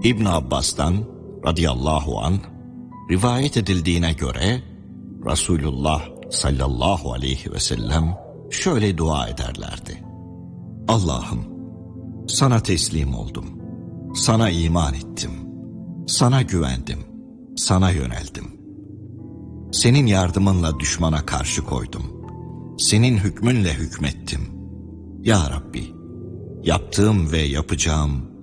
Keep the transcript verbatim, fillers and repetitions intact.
İbn Abbas'tan radıyallahu an rivayet edildiğine göre Resulullah sallallahu aleyhi ve sellem şöyle dua ederlerdi: Allah'ım, sana teslim oldum, sana iman ettim, sana güvendim, sana yöneldim. Senin yardımınla düşmana karşı koydum, senin hükmünle hükmettim. Ya Rabbi, yaptığım ve yapacağım